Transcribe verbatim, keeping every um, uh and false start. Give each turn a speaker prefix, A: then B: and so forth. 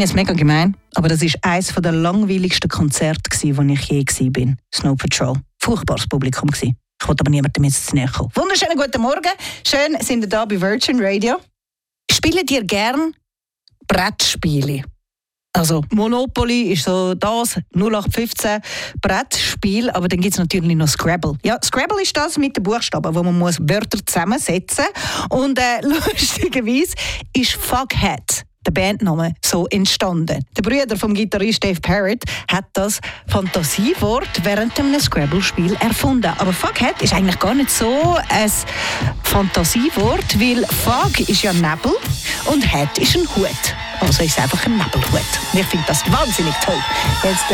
A: finde jetzt mega gemein, aber das war eines der langweiligsten Konzerte, wo ich je war. Snow Patrol. Furchtbares Publikum. Ich wollte aber niemandem jetzt zu näher kommen. Wunderschönen guten Morgen. Schön, sind ihr da bei Virgin Radio. Spielt ihr gern Brettspiele? Also Monopoly ist so das null acht fünfzehn Brettspiel, aber dann gibt es natürlich noch Scrabble. Ja, Scrabble ist das mit den Buchstaben, wo man muss Wörter zusammensetzen muss. Und äh, lustigerweise ist Fuckhead, der Bandname, so entstanden. Der Bruder vom Gitarrist Dave Parrott hat das Fantasiewort während einem Scrabble-Spiel erfunden. Aber Fuckhead ist eigentlich gar nicht so ein Fantasiewort, weil Fuck ist ja Nebel und Head ist ein Hut. Also ist es einfach ein Nebelhut. Und ich finde das wahnsinnig toll. Jetzt